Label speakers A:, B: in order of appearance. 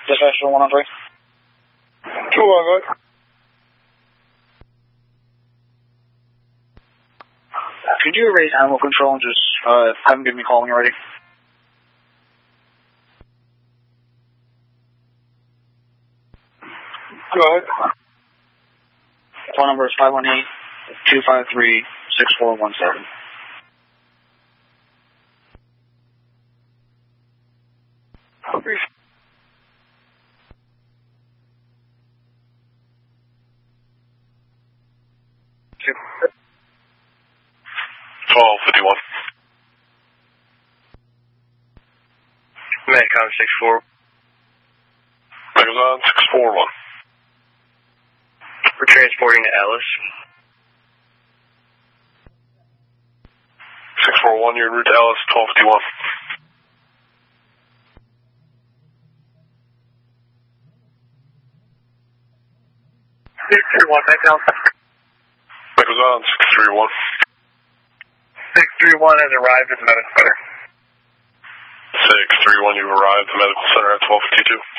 A: Dispatch 113.
B: 211.
A: Could you raise animal control and just have them give me a call when you're ready?
B: Go ahead.
A: Phone number is 518-253-6417.
B: Please.
C: 1251.
D: Medcom 64.
C: Megazon 641.
D: We're transporting to Ellis.
C: 641, you're en route to Ellis, 1251.
B: 631, Megazon.
C: Megazon 631.
B: 631 has arrived at the medical center.
C: 631, you've arrived at the medical center at 1252.